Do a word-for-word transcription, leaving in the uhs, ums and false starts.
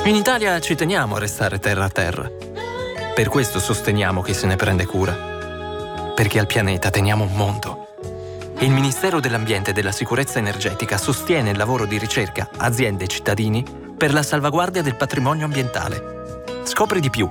In Italia ci teniamo a restare terra a terra. Per questo sosteniamo chi se ne prende cura. Perché al pianeta teniamo un mondo. Il Ministero dell'Ambiente e della Sicurezza Energetica sostiene il lavoro di ricerca, aziende e cittadini per la salvaguardia del patrimonio ambientale. Scopri di più